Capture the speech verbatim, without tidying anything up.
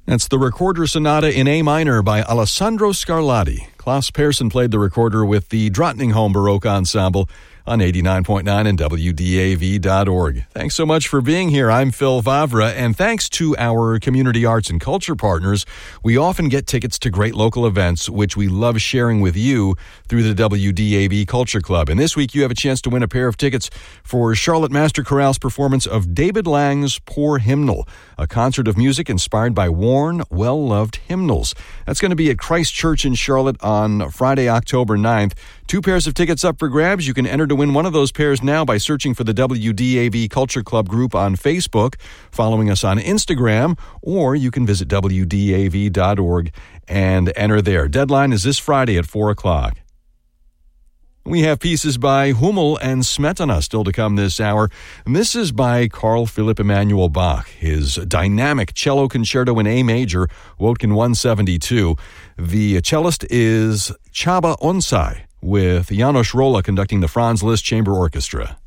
That's the Recorder Sonata in A minor by Alessandro Scarlatti. Klaus Persson played the recorder with the Drottningholm Baroque Ensemble on eighty-nine point nine and W D A V dot org. Thanks so much for being here. I'm Phil Vavra, and thanks to our community arts and culture partners, we often get tickets to great local events, which we love sharing with you through the W D A V Culture Club. And this week, you have a chance to win a pair of tickets for Charlotte Master Chorale's performance of David Lang's Poor Hymnal, a concert of music inspired by worn, well-loved hymnals. That's going to be at Christ Church in Charlotte on Friday, October ninth. Two pairs of tickets up for grabs. You can enter to win one of those pairs now by searching for the W D A V Culture Club group on Facebook, following us on Instagram, or you can visit W D A V dot org and enter there. Deadline is this Friday at four o'clock. We have pieces by Hummel and Smetana still to come this hour. And this is by Carl Philipp Emanuel Bach, his dynamic cello concerto in A major, Wotkin one seventy-two. The cellist is Csaba Onsai, with Janos Rolla conducting the Franz Liszt Chamber Orchestra.